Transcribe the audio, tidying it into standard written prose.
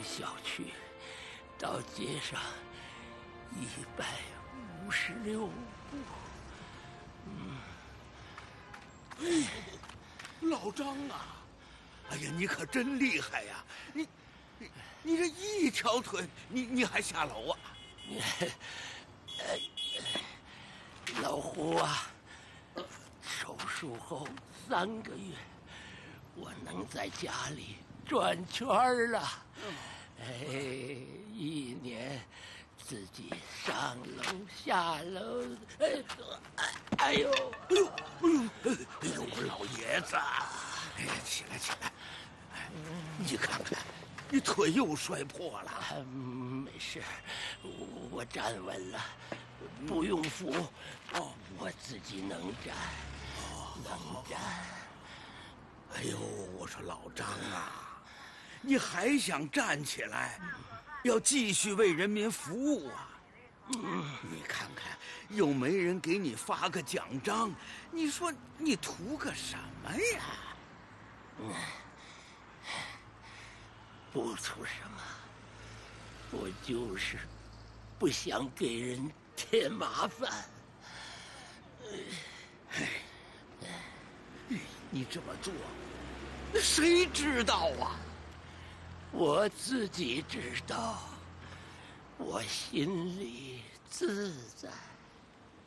小区到街上156步。 老张啊，哎呀，你可真厉害呀！你这一条腿，你还下楼啊？ 老胡啊，手术后3个月，我能在家里转圈了。1年自己上楼下楼，哎呦， 我老爷子，哎呀，起来！你看看，你腿又摔破了。 没事，我站稳了，不用扶，我自己能站，能站。 哎呦，我说老张啊，你还想站起来，要继续为人民服务啊！你看看，又没人给你发个奖章，你说你图个什么呀？ 不图什么，我就是不想给人添麻烦。 你这么做，谁知道啊？ 我自己知道，我心里自在。